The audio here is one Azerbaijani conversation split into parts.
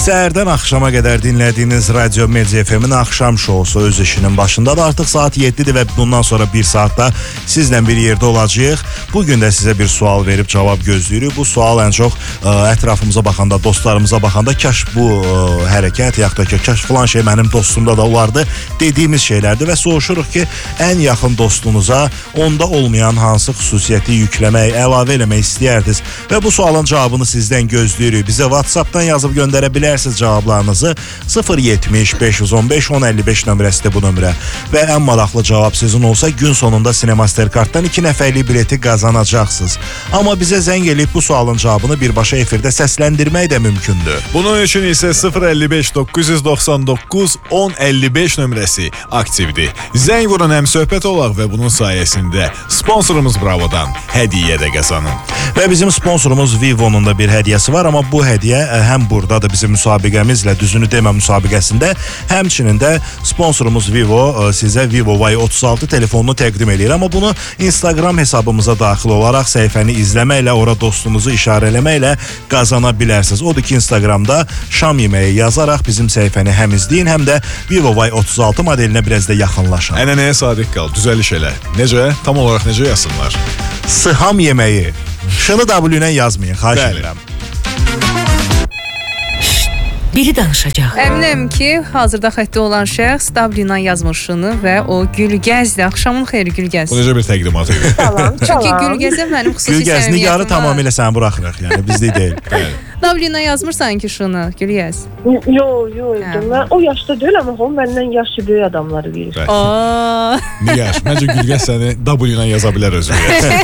Səhərdən axşama qədər dinlədiyiniz Radio Media FM-in axşam şousu öz işinin başındadır. Artıq saat 7-dir və bundan sonra bir saatda sizlə bir yerdə olacağıq. Bugün də sizə bir sual verib cavab gözləyirik. Bu sual ən çox ətrafımıza baxanda, dostlarımıza baxanda kaş bu hərəkət, yaxud da ki, kaş filan şey mənim dostumda da olardı dediyimiz şeylərdir və soruşuruq ki, ən yaxın dostunuza onda olmayan hansı xüsusiyyəti yükləmək, əlavə eləmək istəyərdiniz və bu sualın cavabını sizdən gözləyirik. Bizə WhatsApp-dan yazıb göndərə bilərsiniz cavablarınızı 070 515 1055 nömrəsidir bu nömrə və ən maraqlı cavab sizin olsa gün sonunda Cinemastercard-dan 2 nəfərlik bileti qazanacaqsınız. Amma bizə zəng eləyib bu sualın cavabını birbaşa efirdə səsləndirmək də mümkündür. Bunun üçün isə 055 999 1055 nömrəsi aktivdir. Zəng vurun, həm söhbət olaq və bunun sayəsində sponsorumuz Bravodan hədiyyə də qazanın. Və bizim sponsorumuz Vivo'nun da bir hədiyyəsi var, amma bu hədiyyə həm buradadır bizim müsabiqəmizlə, düzünü demə müsabiqəsində, həmçinin də sponsorumuz Vivo sizə Vivo Y36 telefonunu təqdim edir. Amma bunu Instagram hesabımıza daxil olaraq səhifəni izləməklə, ora dostunuzu işarələməklə qazana bilərsiniz. Odur ki, Instagramda şam yeməyi yazaraq bizim səhifəni həm izləyin, həm də Vivo Y36 modelinə biraz da yaxınlaşın. Ənənəyə sadiq qal, düzəliş elə. Necə? Tam olaraq necə yazsınlar? Sıham yeməyi. Şını W-lə yazmayın, xahiş edirəm. Biri danışacaq. Əminəm ki, hazırda xəttə olan şəxs W-la yazmışını və o Gülgəzdir. Axşamın xeyri Gülgəz. Bu necə bir təqdimat idi? Salam. Çünki Gülgəzə mənim xüsusi Gülgəz, səmimiyyətim nigarı var. tamamilə səni buraxırıq, yəni bizlik deyil. W-la yazmırsan ki şunu Gülgəz. Yo. Mən o yaşda deyil, amma o məndən yaşlı böyük adamları verir. Nigar, məncə Gülgəz səni W-la yaza bilər özü.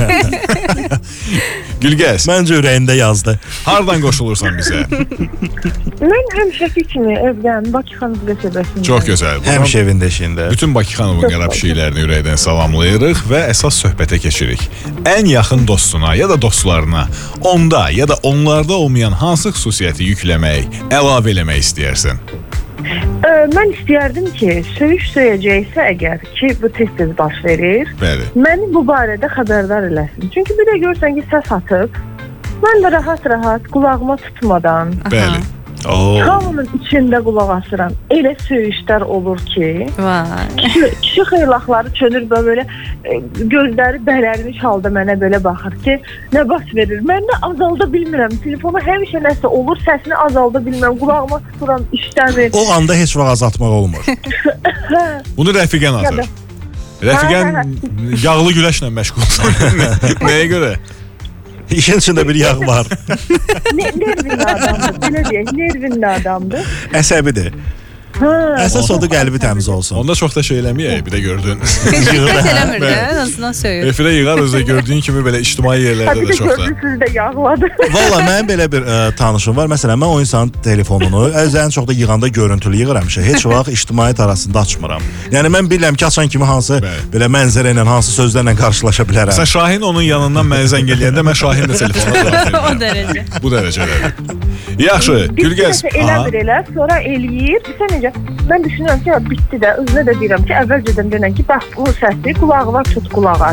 Gülgəz, Məncə ürəyində yazdı. hardan qoşulursan bizə? Mən həmişəki kimi evdən Bakı xanım qəsəbəsində. Çox gözəl. Həmişə evində işində. Bütün Bakı xanımın qərabşiklərini ürəkdən salamlayırıq və əsas söhbətə keçirik. Ən yaxın dostuna ya da dostlarına onda ya da onlarda olmayan hansı xüsusiyyəti yükləmək, əlavə eləmək istəyərsən? Mən istəyərdim ki, söyüş söyəcəksə əgər ki, bu tez-tez baş verir, Bəli. məni bu barədə xəbərdar eləsin. Çünki bir də görsən ki, səs atıb, mən də rahat-rahat qulağıma tutmadan, Bəli. hamının içində qulaq asıram. Elə söyüşlər olur ki, Vay. kişi xeylaxları çönür böyle gözləri bərəlmiş halda mənə belə baxır ki, nə baş verir? Mən də azalda bilmirəm. Telefona həmişə nəsə olur, səsini azalda bilmirəm. Qulağıma tuturam, işləmir. O anda heç vaxt azaltmaq olmur. Bunu rəfiqən atır. Rəfiqən yağlı güləşlə məşğuldur. Nəyə görə? İşin içində bir yağ var. Nervinli adamdır, belə deyək, nervinli adamdır. Əsəbidir. Əsas odur qəlbi təmiz olsun. Onda çox da şey eləməyək, bir də gördün. Heç eləmir də, azından söyür. Efirə yığar, özdə gördüyün kimi belə ictimai yerlərdə Bir də də çox da. gördünüz də yağladı. Valla mənim belə bir tanışım var. Məsələn, mən o insanın telefonunu ən çox da yığanda görüntülü yığıram həmişə. Heç vaxt ictimai arasında açmıram. Yəni mən bilirəm ki, açan kimi hansı belə mənzərə ilə, hansı sözlərlə qarşılaşa bilərəm. Sən Şahin onun yanından mənə zəng eləyəndə mən Şahin də telefona cavab O verirəm. dərəcə. Bu dərəcədə. Yaxşı, Gülgəz. Eləmir elə, sonra eləyir. Sən necə? Mən düşünürəm ki, bitdi də. Özünə də deyirəm ki, əvvəlcədən denən ki, bax bu səsi qulağına tut, qulağa.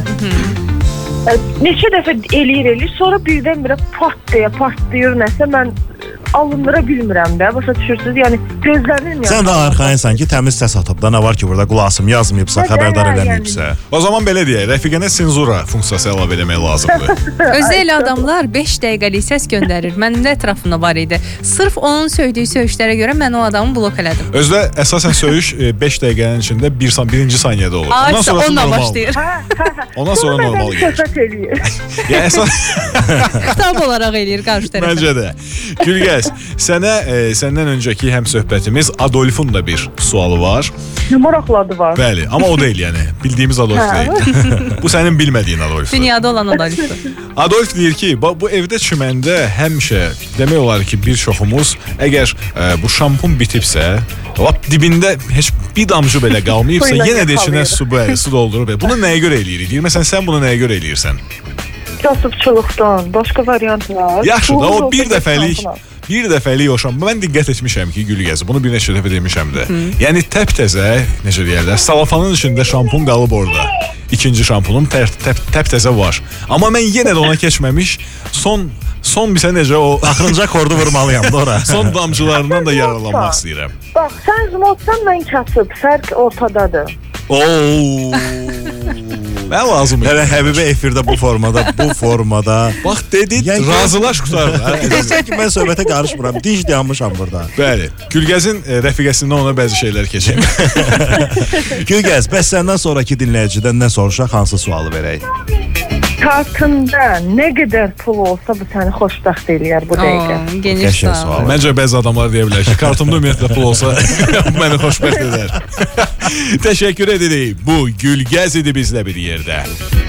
Neçə dəfə eləyir, sonra birdən-birə partlayır nəsə, mən alındıra bilmirəm də, başa düşürsünüz, yəni gözlənilmir. Sən də arxayınsan ki, təmiz səs atıb da, nə var ki, burada qulağım yazmayıbsa, xəbərdar eləməyibsə. O zaman belə deyək, rəfiqənə senzura funksiyası əlavə eləmək lazımdır. Özü elə adamlar 5 dəqiqəlik səs göndərir. Mənim də ətrafımda var idi. Sırf onun söydüyü söyüşlərə görə mən o adamı blok elədim. Özdə əsasən söyüş 5 dəqiqənin içində birinci saniyədə olur. Ondan sonra onunla başlayır. Ondan sonra normal gelir. Söhbət eləyir. Yəni əsas Xitab olaraq eləyir qarşı tərəfə. Məncə də. Gülgəz, səndən öncəki həmsöhbətimiz Adolfun da bir sualı var. Nə maraqlı adı var. Bəli, amma o deyil yəni. Bildiyimiz Adolf deyil. Bu sənin bilmədiyin Adolfdur. Dünyada olan Adolfdur. Adolf deyir ki, bu evdə çiməndə həmişə demək olar ki, bir çoxumuz əgər bu şampun bitibsə, lap dibində heç bir damcı belə qalmayıbsa, yenə də içinə su doldurur. Bunu nəyə görə eləyirik? Deyir, məsələn, sən bunu nəyə görə eləyirsən? Kasıbçılıqdan, başqa variant var. Yaxşı da o bir dəfəlik o şampun. Mən diqqət etmişəm ki, Gülgəz, bunu bir neçə dəfə demişəm də. Yəni təptəzə, necə deyərlər, salafanın içində şampun qalıb orada. İkinci şampunum təptəzə var. Amma mən yenə də ona keçməmiş son bizə necə o Axırıncı akordu vurmalıyam da ora. son damcılarından da yaralanmaq istəyirəm. Bax, sən zmotsan, mən kasıb. Fərq ortadadır. Oo. Nə lazım? Yəni Həbibə efirdə bu formada. Bax dedi, Yəni- razılaş qutardı. Deyirsən ki, mən söhbətə qarışmıram. Dinc dayanmışam burada. Bəli. Gülgəzin rəfiqəsindən ona bəzi şeylər keçir. Gülgəz, bəs səndən sonraki dinləyicidən nə soruşaq, hansı sualı verək? Kartında nə qədər pul olsa bu səni xoşbəxt eləyər bu dəqiqə. Geniş Qəşəng sual. sual. Məncə bəzi adamlar deyə bilər ki, kartımda ümumiyyətlə pul olsa məni xoşbəxt edər. Təşəkkür edirik. Bu Gülgəz idi bizlə bir yerdə.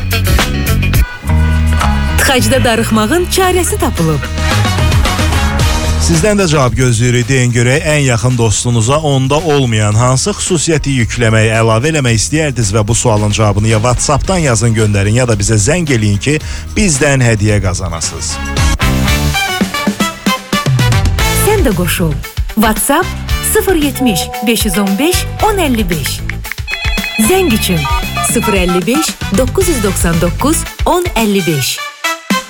Tıxacda darıxmağın çarəsi tapılıb. Sizdən də cavab gözləyirik. Deyin görək, ən yaxın dostunuza onda olmayan hansı xüsusiyyəti yükləmək, əlavə eləmək istəyərdiniz və bu sualın cavabını ya WhatsApp-dan yazın, göndərin, ya da bizə zəng eləyin ki, bizdən hədiyyə qazanasınız. Sən də qoşul. WhatsApp 070 515 1055. Zəng üçün 055 999 1055.